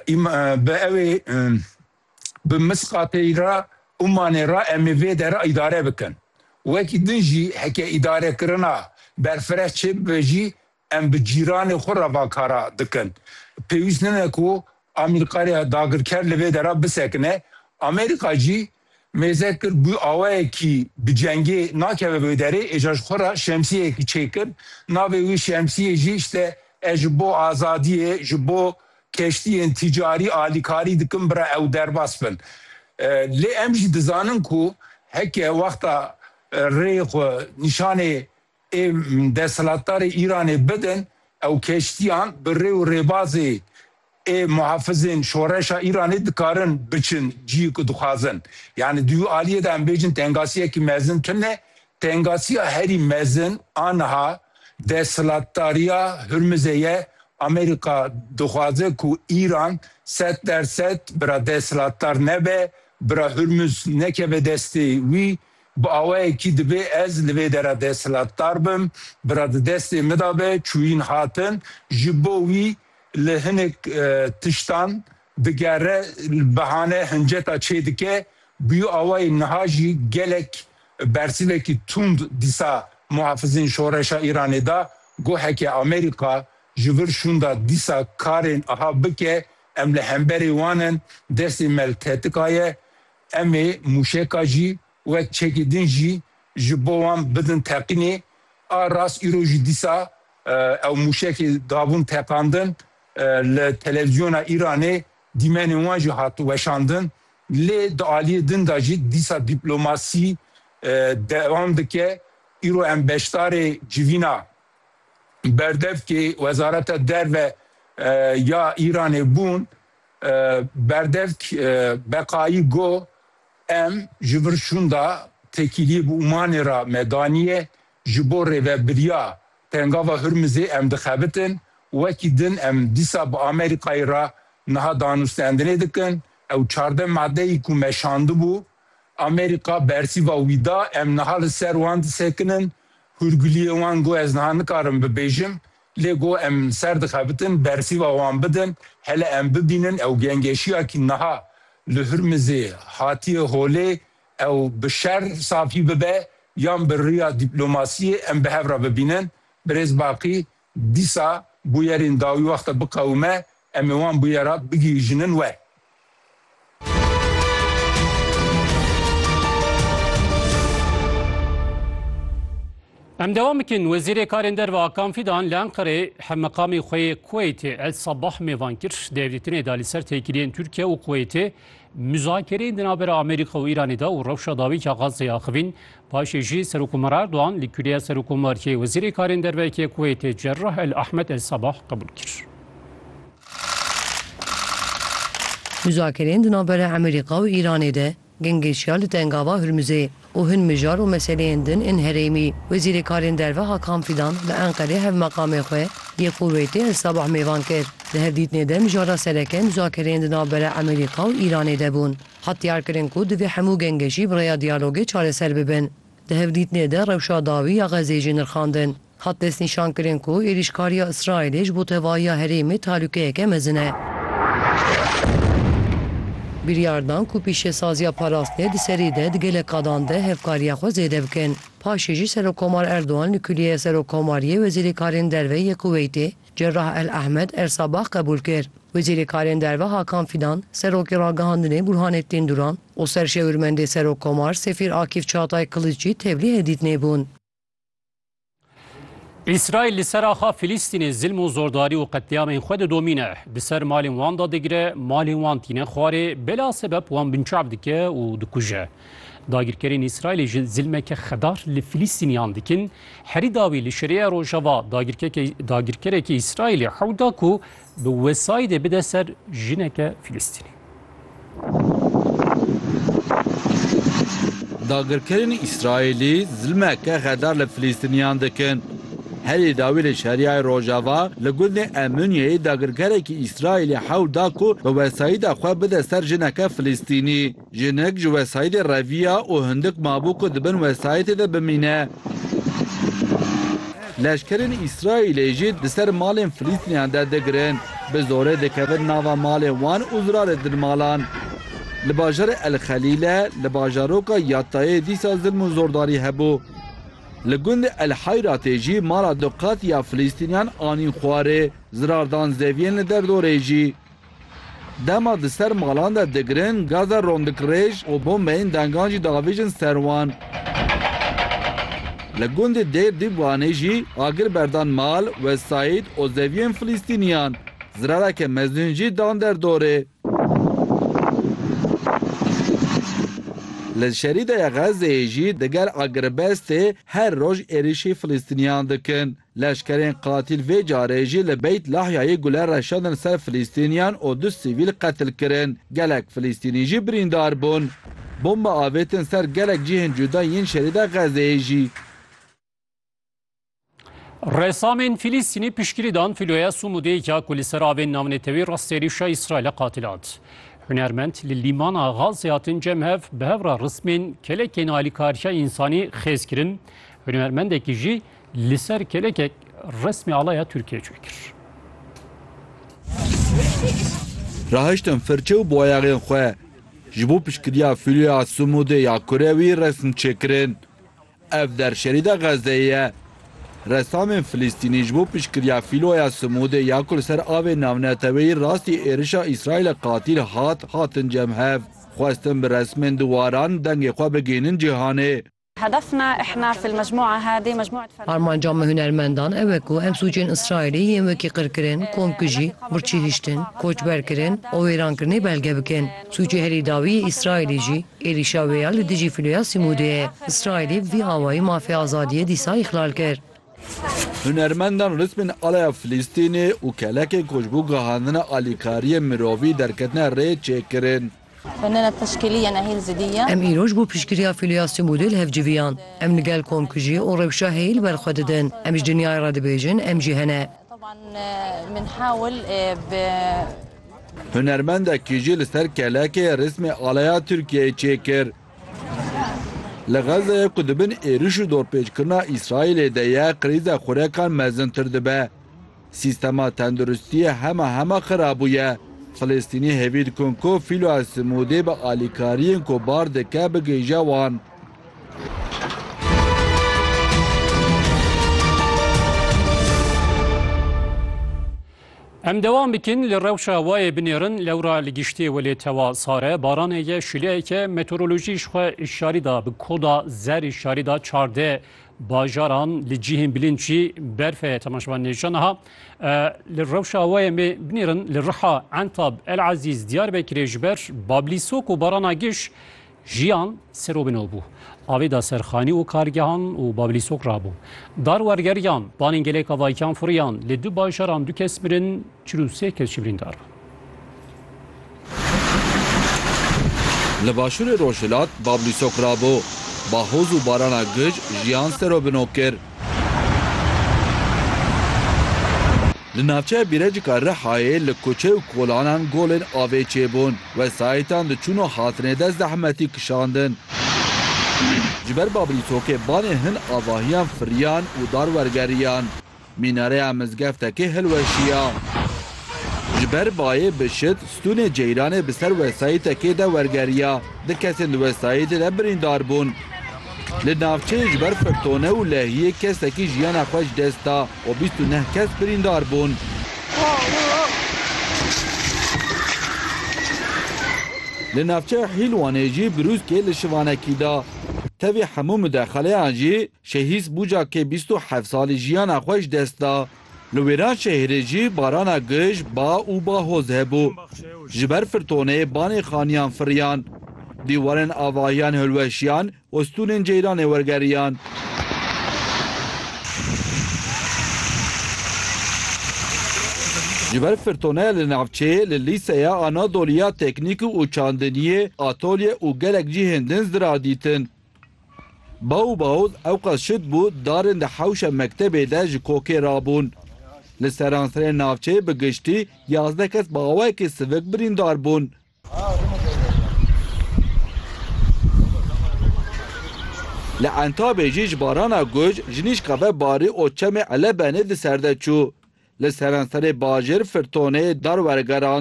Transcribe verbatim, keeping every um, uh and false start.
bi evê bi misqatê ra Umanê ra em ê vê dere îdare bikin. Wekî din jî heke îdarekirina berfireh çêbibe jî em bi cîranê xwe revakara dikin. Pêwîst nine ku Amerîkaya dagirker li vê dera bisekine. Amerîka jî mêze kir bû awayekî bi cengê nakeve vê derê êja ji xwe re şemsiyekî çêkir. Navê wî şemsiyê jî işte ez ji bo azadiyê ji bo keştiyên ticarî alîkarî dikin bira ew derbas bin. Lê em jî dizanin ku heke wexta rê xwe nîşanê ê desthilatdarê Îranê bidin ew keştiyan bi rê û rêbazê ê muhafizên şoreşa Îranê dikarin biçin cî ku dixwazin. Yani dû aliyê de em bêjin tengasiyekî mezin tune, tengasiya herî mezin aniha desthilatdariya Hürmüzê ye. Amerika dixwaze ku İran sed dersed bira desthilatdar nebe, bira Hürmüz nekeve destê wî bi awayekî dibe ez li vê dere desthilatdar bim, bira di destê me de be çûyîn hatin ji bo wî li hinek tiştan digere behane hinceta çê dike bûyî awayê niha jî gelek bersivekî tund dîsa muhafizên şoreşa Îranê da got heke Amerîka ji vir şûnda dîsa karên aha bike em li hemberê wanin destê me li tehdika ye em ê mûşeka jî wek çekî din jî ji bo wan bidin teqînê a rast îro jî dîsa ew mûşekê dabûn teqandin li televizyona Îranê dîmenên wan jî hatu weşandin lê di aliyê din da jî dîsa dîplomasî devam dike îro em beşdarê civîna berdevkê Wezareta Derve ya Îranê bûn berdevk beqayî got em ji vir şûnda tekîliyê bi Umanê ra medaniye ji bo rêvebiriya tengava Hürmüzê em dixebitin wekî din em dîsa bi Amerîkayê ra niha danûstendinê dikin ew çardeh maddeyî ku meşandî bû Amerîka bersîva wî da em niha li ser wan disekinin hûrgiliyê wan got ez niha nikarim bibêjim lê got em ser dixebitin bersîva wan bidin hele em bibînin ew gengeşiyakî niha li Hürmüzê hatiye holê ew bi şer safî bibe yan bi rêya dîplomasiyê em bi hev re bibînin birêz baqî dîsa bu yerên dawî wexta biqewime em ê wan bu yera bigîjinin we. Em devam bikin Wezîrê Karên Derve Hakan Fidan li Enqerê hemmeqamê xwe yê Kuweytê El Sabah mêvan kir. Devletînê da li ser têkiliyên Tirkiye û Kuweytê müzakereyên di navbera Amerîka û Îranê da û rewşa dawî ka Gazzeya xivîn. Paşê jî Serokkomarî Erdogan li Külliya Serokkomariyê Wezîrê Karên Derveyekê Kuweytê Cerrah El Ahmed El Sabah qebûl kir. Müzakereyên di navbera Amerîka û Îranê de gengeşiya li tengava Hürmüzê û hin mijar û meseleyên din ên herêmî. Wezîrê Karên Derve Hakan Fidan li Enqerê hevmeqamê xwe yê Kuweytê El Sabah mêvan kir. Di hevdîtinê de mijara sereke müzakereyên di navbera Amerîka û Îranê de bûn. Hatiyar kirin ku divê hemû gengeşî biraya diyalogê çareser bibin. Di hevdîtinê de rewşa dawî ya Xezê jî nirxandin. Hat destnîşan kirin ku êrîşkariya İsraîlê ji bo tevahiya herêmê talûkeyeke mezin e. Biryardan ku pîşesaziya parastiyê di serî de di gelek qadan de hevkariya xwe zêde bikin. Paşê jî Serokkomar Erdogan li Külliya Serokkomariyê Wezîrê Karên Derve yê Kuweytê Cerrah El Ahmed El Sabah qebûl kir. Wezîrê Karên Derve Hakan Fidan, Serokê Ragihandinê Burhanettin Duran û Serşêwirmendê Serokkomar Sefîr Akif Çağatay Kılıç jî tevlî hêdîtinê bûn. İsrail li ser axa Filîstînê zilm û zordarî û qetliyamên xwe didomîne. Di ser malên wan da digire, malên wan tîne xwarê, bela sebeb wan binçav dike û dikuje. Dagirkerên İsrailê ji zilmeke xedar li Filîstîniyan dikin. Herî dawî li şerêya Rojava dagirkerekî İsrailê hewda ku bi wesayîdê bide ser jineke Filîstînî. Dagirkerên İsrailî zilmeke xedar li Filîstîniyan dikin. Herî dawî li şerîya Rojava li gundê Emûnyeyê dagirkerekî İsraîlê hewda ku bi wesayîda xwe bide ser jineke Filîstînî. Jinek ji wesayîdê reviya û hindik mabû ku dibin wesayîtê de bimîne. Leşkerên İsraîlê jî di ser malên Filîstîniyan de digirin. bi zorê dikevin nava malê wan û zirarê dirmalan. Li bajarê El Xelîlê li bajaroka Yattayê dîsa zilm û zordarî hebû. Li gundê El Hayratê jî mala du qatiya Filîstîniyan anîn xwarê, zirardan zeviyên li derdorê jî. Dema di ser malan de digirin, gaza rondikirêj û bombeyên dengan jî diavêjin ser wan. Li gundê Dêr Dîbwanê jî agir berdan mal, wesayîd û zeviyên Filîstîniyan. Zirareke mezin jî dan derdorê. Li şerîdaya Xezeyê jî diger agirbestê her roj êrişî Filîstîniyan dikin. Leşkerên qatîl vê carê jî li Beyt Lahyayê guler reşandin ser Filîstîniyan û du sivîl qetil kirin. Gelek Filîstînî jî birîndar bûn. Bomba avêtin ser gelek cihên cuda yên şerîda Xezeyê jî. Ressamên Filîstînî piştgirî dan filoya Sumudê ku li ser avên navnetewî rastêrîşa İsraîlê qatilat. Hunermend li lîmana Gazê hatin cemhev bi hevra rismên kelekên alîkariya însanî xêz kirin. Hunermendekî jî li ser kelekek resmê alaya Tirkiye çêkir. Rahiştin firçe û boyaxên xwe. Ji bo piştgiriya filoya Sumudê ya Kurewî resm çêkirin. Ev der şerîda Xezeyê ye. Ressamên Filîstînî ji bo piştgiriya filoya Sumudê ya ku li ser avê navnetewî rastî êrişa İsraîlê qatîl hat hatin cemhev. Xwestin bi resmên diwaran dengê xwe bigihînin cîhanê. هدفنا احنا في المجموعه هذه مجموعه Armancan hunermendan ew ku em sûcên İsraîlê yên wekî qirkirin, komkujî, birçîhiştin, koçberkirin û wêrankirinê belge bikin. Sûcê herî dawiyê İsraîlê jî êrişa wê ya li dijî filoya Sumudê ye. İsraîlê vî awayî mafê azadiyê dîsa îxlal kir. Hunermendan resmên alaya Filîstînê û kelekên koçbû gihandina alîkariyê mirovî derketine rê çêkirin. فنانه تشكيليه نهيل زيديه Em îroj bû piştgiriya filoya Sumudê li hev civiyan. Em li gel komkujî û rewşa heyî berxwe didin. Em ji dinyayê re dibêjin, em jî hene. طبعا بنحاول ب Hunermendekî jî li ser kelekê resmê alaya Tirkiyeyê çêkir. Li Xezeyê ku dibin êriş û dorpêçkirina İsraîlê de ye krîza xurekan mezintir dibe. Sîstema tenduristiyê hema hema xirab bûye. Filîstînî hevî dikin ku filoya Sumudê bi alîkariyên ku bar dike bigêje wan. Em devam bikin li rewşa wayê binêrin lewra li giştê welê tewa sare baranê ye şileyeke meteorolojî ji xwe îşarî da bi koda zer îşarî da çardeh bajaran li cihên bilinçî berfê temaşevan nêşanaha li rewşa wayê me binêrin li Riha, Entab, El Azîz, Diyarbekirê ji ber Bablîsok û barana giş jiyan serobînov bû. Avê da serxanî û kargehan û Bablîsok rabû. Dar wergeriyan banên gelek avayîkan furiyan li du bajaran du kes mirin çil û sê kes jî birîndar. Li başûrê Rojhilat Bablîsok rabû. Bahoz û barana gij jiyan serobînov kir. Li navçeya Bîrecika Rihayê li koçe û kolanan golên avê çêbûn. Wesayîtan diçûn û hatinê de zehmetî kişandin. Ji ber Bablîsokê banên hin avahiyan firiyan û dar wergeriyan. Mînareya mizgeftekê hilweşiya. Ji ber bayê bişit stûnê ceyranê bi ser wesayîtekê de wergeriya. Di kesên li wesayîtê de birîndar bûn. Li navçeyê ji ber firtone û lehiyê kesekî jiyana xwe ji dest da û bîst û neh kes birîndar bûn. Li navçeya Hîlwanê jî birûzkê li şivanekî da. Tevî hemû müdaxeleyan jî şehîs bûcakê bîst û heft salî jiyana xwe ji dest da. Li wêran şehirê jî barana gij, ba û bahoz hebû. Ji ber firtoneyê banê xaniyan firiyan. Dîwarên avahiyan hilweşiyan û stûnên ceyranê wergeriyan. Ji ber firtoneya li navçeyê li lîseya Anadoliya Teknîk û Çandiniyê atolye û gelek cihên din ziradîtin. Ba û bahoz ew qas şit bû darên di hewşa mektebê de ji kokê rabûn. Li seranserê navçeyê bi giştî yazdeh kes bi awayekî sivik birîndar bûn. Li Entabê jî ji barana guj jinîşka ve barî û çemê Elebenê di ser de çû. li seranserê bajêr Firtonê darwergeran